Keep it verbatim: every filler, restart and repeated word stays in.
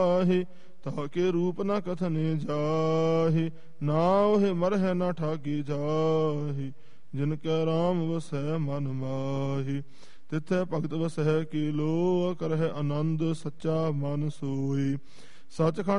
ਆਹੇ ਤਾਕੇ ਰੂਪ ਨ ਕਥਨੇ ਜਾਹੇ। ਨਾਉ ਮਰਹਿ ਨ ਠਾਗੀ ਜਾਹੇ ਜਿਨ ਕੈ ਰਾਮ ਵਸੈ ਮਨ ਮਾਹੀ। ਤਿਥੈ ਭਗਤ ਵਸਹਿ ਕੀਲੋ ਕਰਹਿ ਆਨੰਦ ਸੱਚਾ ਮਨ ਸੋਈ। ਸੱਚਖੰਡ